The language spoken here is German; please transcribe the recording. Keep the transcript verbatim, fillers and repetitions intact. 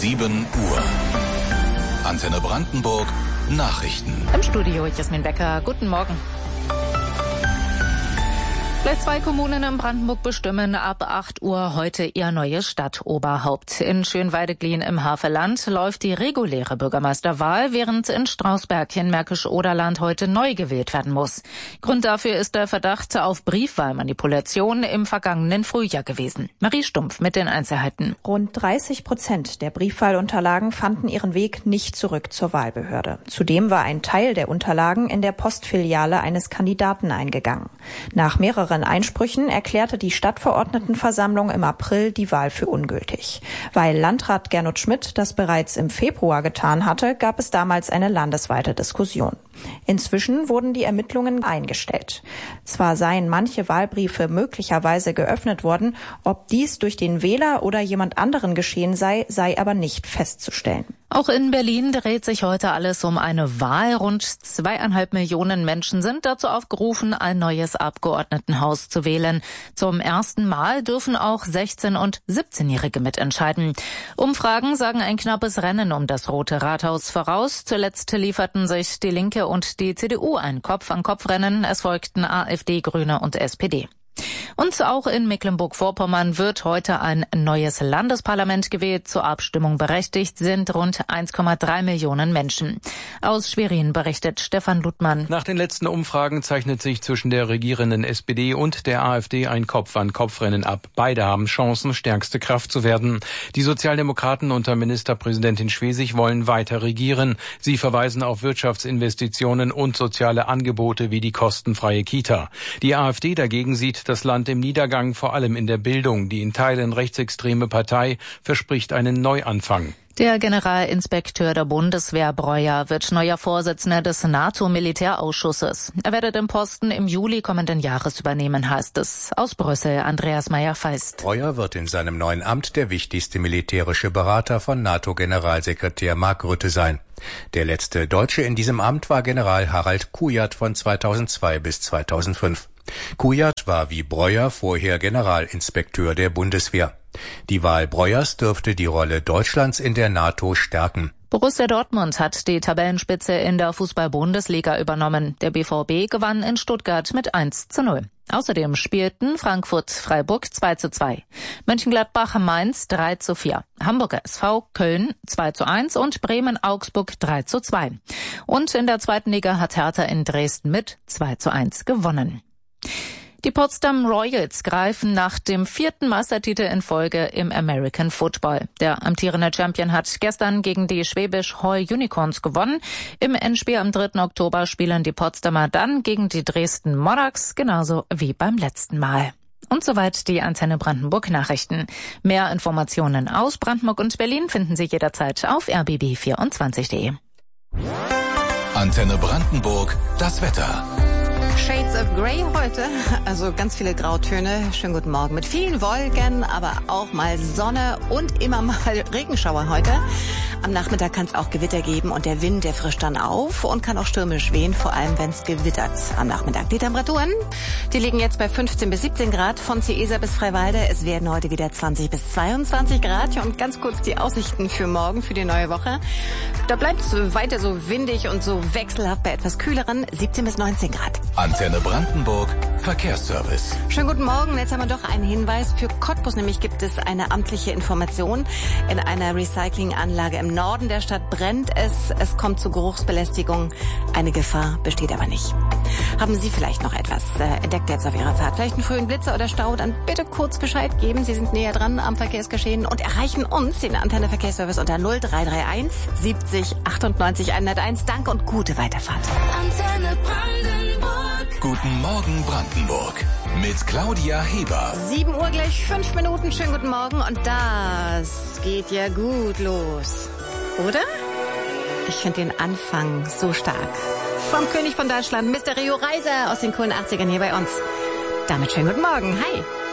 sieben Uhr. Antenne Brandenburg, Nachrichten. Im Studio Jasmin Becker. Guten Morgen. Gleich zwei Kommunen in Brandenburg bestimmen ab acht Uhr heute ihr neues Stadtoberhaupt. In Schönweide-Glien im Havelland läuft die reguläre Bürgermeisterwahl, während in Strausberg in Märkisch-Oderland heute neu gewählt werden muss. Grund dafür ist der Verdacht auf Briefwahlmanipulation im vergangenen Frühjahr gewesen. Marie Stumpf mit den Einzelheiten. Rund dreißig Prozent der Briefwahlunterlagen fanden ihren Weg nicht zurück zur Wahlbehörde. Zudem war ein Teil der Unterlagen in der Postfiliale eines Kandidaten eingegangen. Nach mehreren Einsprüchen erklärte die Stadtverordnetenversammlung im April die Wahl für ungültig. Weil Landrat Gernot Schmidt das bereits im Februar getan hatte, gab es damals eine landesweite Diskussion. Inzwischen wurden die Ermittlungen eingestellt. Zwar seien manche Wahlbriefe möglicherweise geöffnet worden, ob dies durch den Wähler oder jemand anderen geschehen sei, sei aber nicht festzustellen. Auch in Berlin dreht sich heute alles um eine Wahl. Rund zweieinhalb Millionen Menschen sind dazu aufgerufen, ein neues Abgeordnetenhaus zu wählen. Zum ersten Mal dürfen auch sechzehn- und siebzehnjährige mitentscheiden. Umfragen sagen ein knappes Rennen um das Rote Rathaus voraus. Zuletzt lieferten sich die Linke und die C D U ein Kopf-an-Kopf-Rennen. Es folgten AfD, Grüne und S P D. Und auch in Mecklenburg-Vorpommern wird heute ein neues Landesparlament gewählt. Zur Abstimmung berechtigt sind rund eins Komma drei Millionen Menschen. Aus Schwerin berichtet Stefan Ludmann. Nach den letzten Umfragen zeichnet sich zwischen der regierenden S P D und der AfD ein Kopf-an-Kopf-Rennen ab. Beide haben Chancen, stärkste Kraft zu werden. Die Sozialdemokraten unter Ministerpräsidentin Schwesig wollen weiter regieren. Sie verweisen auf Wirtschaftsinvestitionen und soziale Angebote wie die kostenfreie Kita. Die AfD dagegen sieht das Land im Niedergang, vor allem in der Bildung. Die in Teilen rechtsextreme Partei verspricht einen Neuanfang. Der Generalinspekteur der Bundeswehr Breuer wird neuer Vorsitzender des NATO-Militärausschusses. Er werde den Posten im Juli kommenden Jahres übernehmen, heißt es. Aus Brüssel, Andreas Meyer-Feist. Breuer wird in seinem neuen Amt der wichtigste militärische Berater von NATO-Generalsekretär Mark Rutte sein. Der letzte Deutsche in diesem Amt war General Harald Kujat von zweitausendzwei bis zweitausendfünf. Kujat war wie Breuer vorher Generalinspekteur der Bundeswehr. Die Wahl Breuers dürfte die Rolle Deutschlands in der NATO stärken. Borussia Dortmund hat die Tabellenspitze in der Fußball-Bundesliga übernommen. Der B V B gewann in Stuttgart mit eins zu null. Außerdem spielten Frankfurt-Freiburg zwei zu zwei, Mönchengladbach-Mainz drei zu vier, Hamburger S V Köln zwei zu eins und Bremen-Augsburg drei zu zwei. Und in der zweiten Liga hat Hertha in Dresden mit zwei zu eins gewonnen. Die Potsdam Royals greifen nach dem vierten Meistertitel in Folge im American Football. Der amtierende Champion hat gestern gegen die Schwäbisch Hall Unicorns gewonnen. Im Endspiel am dritten Oktober spielen die Potsdamer dann gegen die Dresden Monarchs, genauso wie beim letzten Mal. Und soweit die Antenne Brandenburg Nachrichten. Mehr Informationen aus Brandenburg und Berlin finden Sie jederzeit auf r b b vierundzwanzig punkt de. Antenne Brandenburg, das Wetter. Shades of Grey heute, also ganz viele Grautöne. Schönen guten Morgen mit vielen Wolken, aber auch mal Sonne und immer mal Regenschauer heute. Am Nachmittag kann es auch Gewitter geben und der Wind, der frischt dann auf und kann auch stürmisch wehen, vor allem wenn es gewittert am Nachmittag. Die Temperaturen, die liegen jetzt bei fünfzehn bis siebzehn Grad von Ciesa bis Freiwalde. Es werden heute wieder zwanzig bis zweiundzwanzig Grad. Ja, und ganz kurz die Aussichten für morgen, für die neue Woche. Da bleibt es weiter so windig und so wechselhaft bei etwas kühleren siebzehn bis neunzehn Grad. Antenne Brandenburg, Verkehrsservice. Schönen guten Morgen. Jetzt haben wir doch einen Hinweis für Cottbus. Nämlich gibt es eine amtliche Information. In einer Recyclinganlage im Norden der Stadt brennt es. Es kommt zu Geruchsbelästigung. Eine Gefahr besteht aber nicht. Haben Sie vielleicht noch etwas äh, entdeckt jetzt auf Ihrer Fahrt? Vielleicht einen frühen Blitzer oder Stau? Dann bitte kurz Bescheid geben. Sie sind näher dran am Verkehrsgeschehen und erreichen uns, den Antenne Verkehrsservice, unter null drei drei eins siebzig achtundneunzig hunderteins. Danke und gute Weiterfahrt. Antenne Brandenburg. Guten Morgen Brandenburg mit Claudia Heber. sieben Uhr gleich fünf Minuten. Schönen guten Morgen und das geht ja gut los. Oder? Ich finde den Anfang so stark. Vom König von Deutschland, Mister Rio Reiser aus den coolen achtzigern hier bei uns. Damit schönen guten Morgen. Hi.